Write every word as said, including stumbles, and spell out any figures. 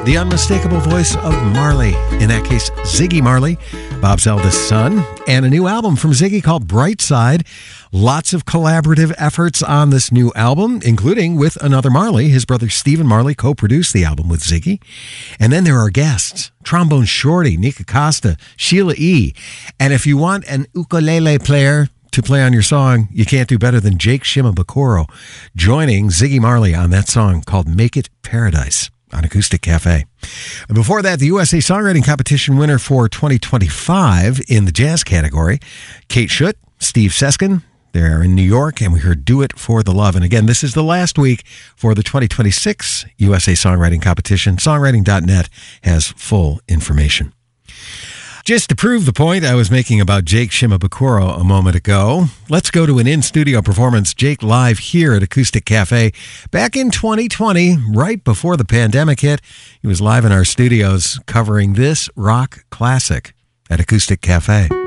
the unmistakable voice of Marley, in that case, Ziggy Marley, Bob's eldest son, and a new album from Ziggy called Bright Side. Lots of collaborative efforts on this new album, including with another Marley. His brother Stephen Marley co-produced the album with Ziggy. And then there are guests, Trombone Shorty, Nika Costa, Sheila E. And if you want an ukulele player to play on your song, you can't do better than Jake Shimabukuro joining Ziggy Marley on that song called Make It Paradise on Acoustic Cafe. And before that, the U S A Songwriting Competition winner for twenty twenty-five in the jazz category, Kate Schutt, Steve Seskin. They're in New York, and we heard Do It for the Love. And again, this is the last week for the twenty twenty-six U S A Songwriting Competition. Songwriting dot net has full information. Just to prove the point I was making about Jake Shimabukuro a moment ago, let's go to an in-studio performance. Jake live here at Acoustic Cafe back in twenty twenty, right before the pandemic hit. He was live in our studios covering this rock classic at Acoustic Cafe.